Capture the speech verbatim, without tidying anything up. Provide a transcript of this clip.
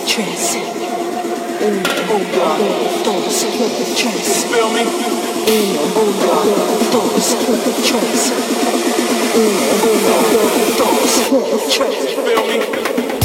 trance. Oh God, thoughts flip the trance. Feel me? Oh God, thoughts flip the trance. Oh God, thoughts flip the trance. Feel me?